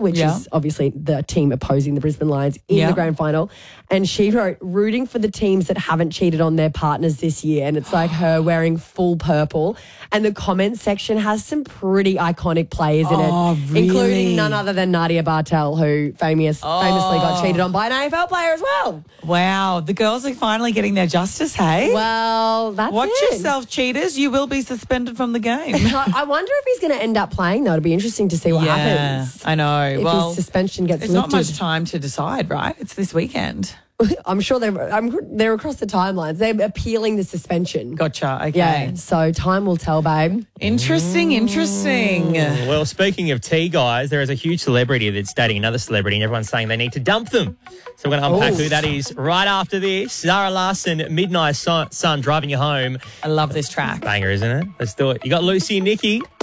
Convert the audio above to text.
which is obviously the team opposing the Brisbane Lions in the grand final. And she wrote, rooting for the teams that haven't cheated on their partners this year. And it's like her wearing full purple. And the comments section has some pretty iconic players in it, including none other than Nadia Bartel, who famously got cheated on by an AFL player as well. Wow. The girls are finally getting their justice, hey? Well, that's Watch it. yourself, cheaters. You will be suspended from the game. I wonder if he's going to end up playing, though. It'll be interesting to see what happens. I know. If his suspension gets there's lifted. not much time to decide, right? It's this weekend. I'm sure they're across the timelines. They're appealing the suspension. Gotcha. Okay. Yeah, so time will tell, babe. Interesting. Well, speaking of tea, guys, there is a huge celebrity that's dating another celebrity and everyone's saying they need to dump them. So we're going to unpack who that is right after this. Zara Larsson, Midnight Sun, driving you home. I love this track. Banger, isn't it? Let's do it. You got Lucy and Nikki.